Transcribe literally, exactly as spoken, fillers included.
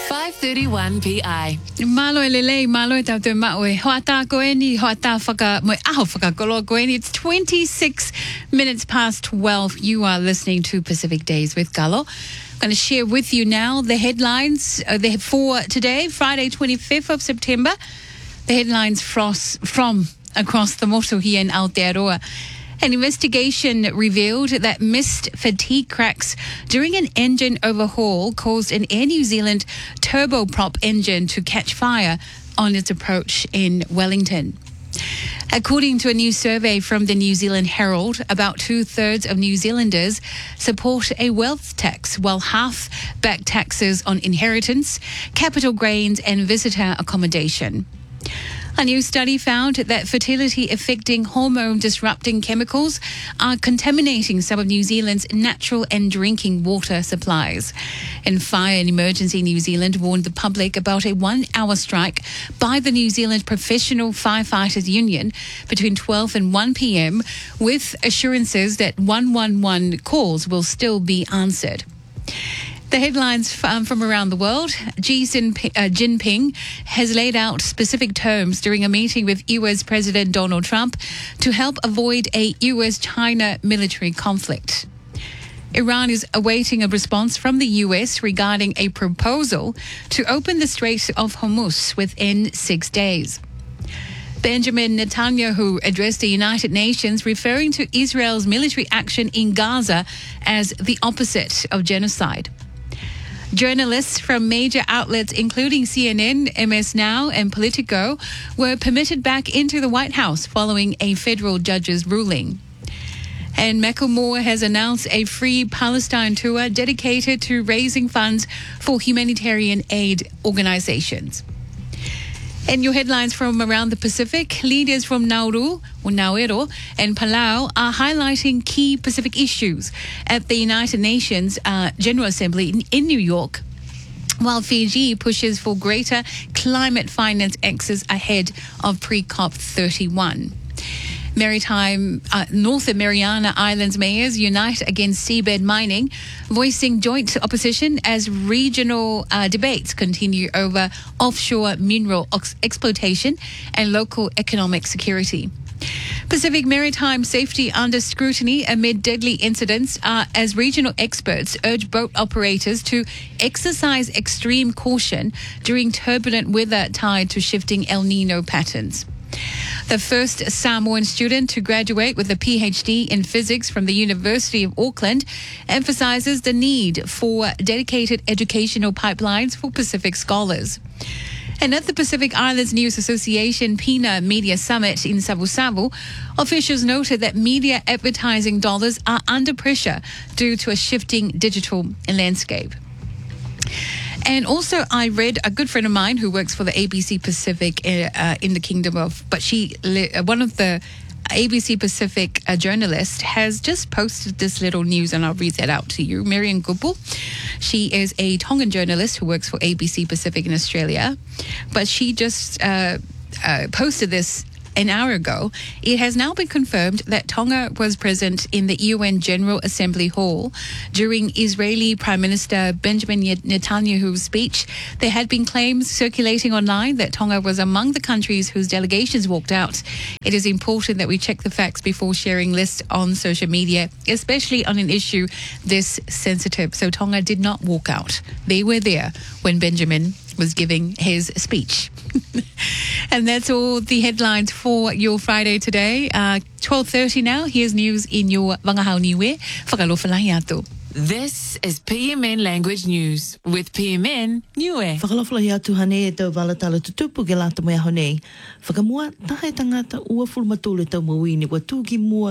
five thirty-one P I. Malo e lele, malo e tau te maue. Hoata koeni, hoata whaka, moe aho whaka kolo koeni. It's twenty-six minutes past twelve. You are listening to Pacific Days with Galo. I'm going to share with you now the headlines uh, for today, Friday, twenty-fifth of September. The headlines frost, from across the motu here in Aotearoa. An investigation revealed that missed fatigue cracks during an engine overhaul caused an Air New Zealand turboprop engine to catch fire on its approach in Wellington. According to a new survey from the New Zealand Herald, about two-thirds of New Zealanders support a wealth tax, while half back taxes on inheritance, capital gains and visitor accommodation. A new study found that fertility-affecting hormone-disrupting chemicals are contaminating some of New Zealand's natural and drinking water supplies. And Fire and Emergency New Zealand warned the public about a one-hour strike by the New Zealand Professional Firefighters Union between twelve and one p.m. with assurances that one one one calls will still be answered. The headlines um, from around the world. Xi Jinping has laid out specific terms during a meeting with U S President Donald Trump to help avoid a U S China military conflict. Iran is awaiting a response from the U S regarding a proposal to open the Strait of Hormuz within six days. Benjamin Netanyahu addressed the United Nations referring to Israel's military action in Gaza as the opposite of genocide. Journalists from major outlets including C N N, M S Now and Politico were permitted back into the White House following a federal judge's ruling. And Macklemore has announced a free Palestine tour dedicated to raising funds for humanitarian aid organizations. And your headlines from around the Pacific. Leaders from Nauru, or Nauru, and Palau are highlighting key Pacific issues at the United Nations uh, General Assembly in, in New York, while Fiji pushes for greater climate finance access ahead of pre-COP thirty-one. Maritime uh, North and Mariana Islands mayors unite against seabed mining, voicing joint opposition as regional uh, debates continue over offshore mineral ex- exploitation and local economic security. Pacific maritime safety under scrutiny amid deadly incidents uh, as regional experts urge boat operators to exercise extreme caution during turbulent weather tied to shifting El Nino patterns. The first Samoan student to graduate with a P H D in physics from the University of Auckland emphasises the need for dedicated educational pipelines for Pacific scholars. And at the Pacific Islands News Association PINA Media Summit in Savu-Savu, officials noted that media advertising dollars are under pressure due to a shifting digital landscape. And also, I read a good friend of mine who works for the A B C Pacific uh, uh, in the Kingdom of, but she, uh, one of the A B C Pacific uh, journalists has just posted this little news, and I'll read that out to you. Marian Kupu, she is a Tongan journalist who works for A B C Pacific in Australia, but she just uh, uh, posted this an hour ago. It has now been confirmed that Tonga was present in the U N General Assembly Hall during Israeli Prime Minister Benjamin Netanyahu's speech. There had been claims circulating online that Tonga was among the countries whose delegations walked out. It is important that we check the facts before sharing lists on social media, especially on an issue this sensitive. So Tonga did not walk out. They were there when Benjamin was giving his speech. And that's all the headlines for your Friday today. Uh, twelve thirty now. Here's news in your Wangahau Niue. Whakalofalahi atu. This is P M N Language News with P M N Niue. Whakalofalahi atu hane e tau walatala tutupu ke lata moe honei. Whakamua tahe tangata ua fulmatule tau mawini wa tūki mua